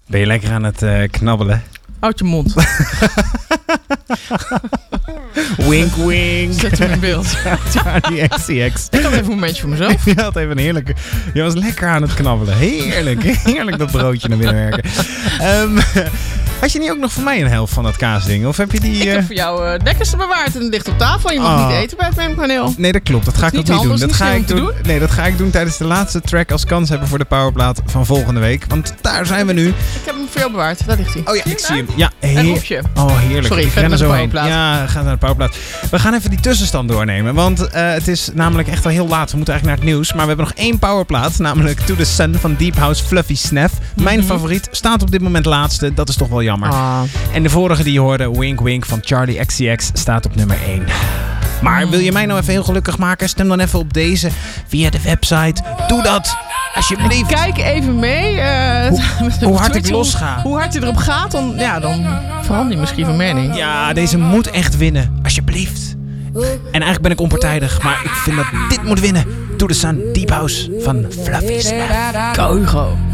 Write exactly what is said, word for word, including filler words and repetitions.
Ben je lekker aan het uh, knabbelen? Houd je mond. Wink, wink. Zet hem in beeld. Charlie X C X. Ik had even een momentje voor mezelf. Je had even een heerlijke... Je was lekker aan het knabbelen. Heerlijk. Heerlijk dat broodje naar binnen werken. Um, had je niet ook nog voor mij een helft van dat kaasding? Of heb je die... Uh... Ik heb voor jou uh, dekkerste bewaard en het ligt op tafel. Je mag oh. niet eten bij het meme-paneel. Nee, dat klopt. Dat ga ik ook niet doen. Dat ga ik doen. doen. Nee, dat ga ik doen tijdens de laatste track als kans hebben voor de powerplaat van volgende week. Want daar zijn we nu. Ik heb hem voor jou bewaard. Daar ligt hij. Oh ja, ik zie hem. Ja, heer... Een hoefje. Oh, heerlijk. Sorry, ik ga naar de powerplaat. Ja, ga naar de powerplaat. We gaan even die tussenstand doornemen. Want uh, het is namelijk echt al heel laat. We moeten eigenlijk naar het nieuws. Maar we hebben nog één powerplaat. Namelijk To The Sun van Deep House Fluffy Snaff. Mijn mm-hmm. favoriet. Staat op dit moment laatste. Dat is toch wel jammer. Ah. En de vorige die je hoorde, Wink Wink van Charlie X C X, staat op nummer één. Maar wil je mij nou even heel gelukkig maken? Stem dan even op deze via de website. Doe dat, alsjeblieft. Kijk even mee. Uh, hoe, hoe hard ik los ga. Hoe, hoe hard hij erop gaat, dan, ja, dan verandert hij misschien van mening. Ja, deze moet echt winnen. Alsjeblieft. En eigenlijk ben ik onpartijdig, maar ik vind dat dit moet winnen. To The Sun, Deep House van Fluffy Snaff. Go Hugo.